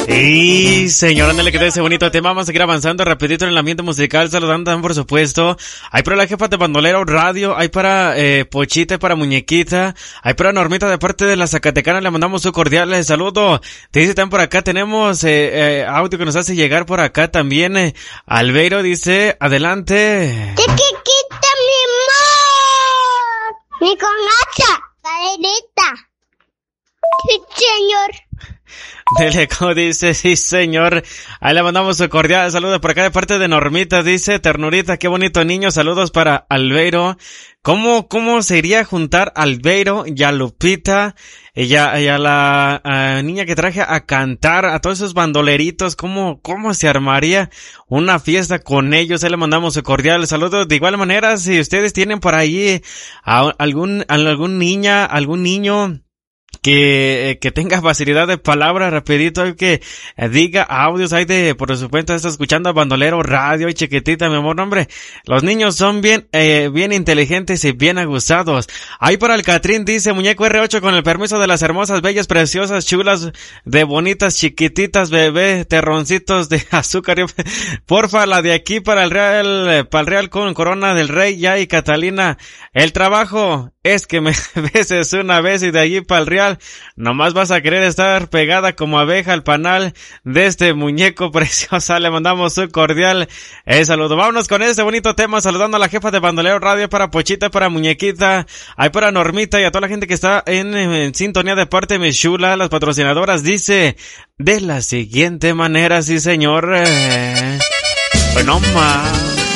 Y señor, ándale que te ese bonito tema. Vamos a seguir avanzando rapidito en el ambiente musical. Saludando también, por supuesto. Hay para la jefa de Bandolero Radio. Hay para Pochita, para Muñequita. Hay para Normita de parte de la Zacatecana. Le mandamos su cordial saludo. Te dice también por acá. Tenemos audio que nos hace llegar por acá también. Albeiro dice, adelante. Chiquita, mi amor. Ni con hacha, caderita. Sí, señor. Teleco dice, sí señor, ahí le mandamos su cordial saludo por acá de parte de Normita, dice, ternurita, qué bonito niño, saludos para Albeiro. ¿Cómo se iría a juntar Albeiro y a Lupita y a la niña que traje a cantar, a todos esos bandoleritos? ¿Cómo se armaría una fiesta con ellos? Ahí le mandamos su cordial saludo. De igual manera, si ustedes tienen por ahí algún niño que tenga facilidad de palabra, rapidito, que diga audios, hay de, por supuesto, está escuchando a Bandolero Radio y Chiquitita, mi amor, hombre, los niños son bien inteligentes y bien aguzados. Ahí para el Catrín dice, muñeco R8 con el permiso de las hermosas, bellas, preciosas, chulas, de bonitas, chiquititas, bebé, terroncitos de azúcar, porfa, la de aquí para el Real con Corona del Rey, ya y Catalina, el trabajo es que me beses una vez y de allí para el Real, nomás vas a querer estar pegada como abeja al panal de este muñeco preciosa. Le mandamos un cordial saludo. Vámonos con este bonito tema, saludando a la jefa de Bandolero Radio, para Pochita, para Muñequita, hay para Normita y a toda la gente que está en sintonía de parte de mi chula, las patrocinadoras. Dice de la siguiente manera, sí señor, bueno más.